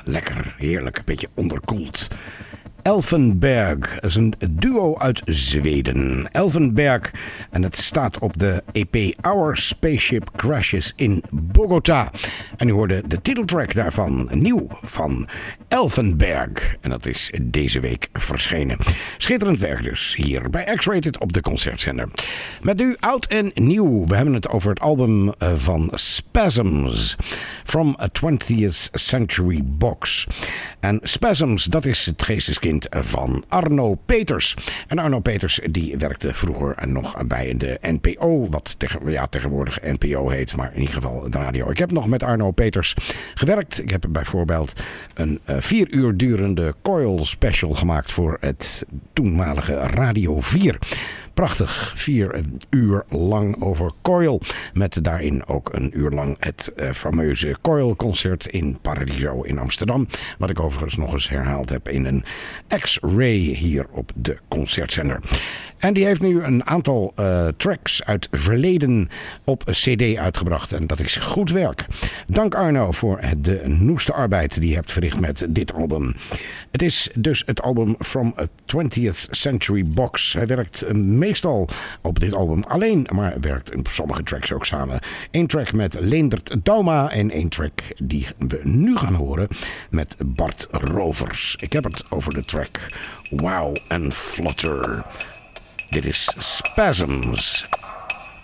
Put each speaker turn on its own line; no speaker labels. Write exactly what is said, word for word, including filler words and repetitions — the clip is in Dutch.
lekker, heerlijk, een beetje onderkoeld. Elfenberg is een duo uit Zweden. Elfenberg, en het staat op de E P Our Spaceship Crashes in Bogota. En u hoorde de titeltrack daarvan, nieuw van Elfenberg. En dat is deze week verschenen. Schitterend werk dus, hier bij X-Rated op de Concertzender. Met u oud en nieuw. We hebben het over het album van Spasms, From a twentieth Century Box. En Spasms, dat is het geesteskind van Arno Peters. En Arno Peters die werkte vroeger nog bij de N P O, wat tegen, ja, tegenwoordig N P O heet, maar in ieder geval de radio. Ik heb nog met Arno Peters gewerkt. Ik heb bijvoorbeeld een uh, vier uur durende Coil special gemaakt voor het toenmalige Radio vier. Prachtig, vier uur lang over Coil. Met daarin ook een uur lang het uh, fameuze Coil-concert in Paradiso in Amsterdam. Wat ik overigens nog eens herhaald heb in een X-Ray hier op de Concertzender. En die heeft nu een aantal uh, tracks uit verleden op C D uitgebracht. En dat is goed werk. Dank Arno voor de noeste arbeid die je hebt verricht met dit album. Het is dus het album From a twentieth Century Box. Hij werkt meestal op dit album alleen, maar werkt in sommige tracks ook samen. Eén track met Leendert Dauma en één track die we nu gaan horen met Bart Rovers. Ik heb het over de track Wow and Flutter. Dit is Spasms.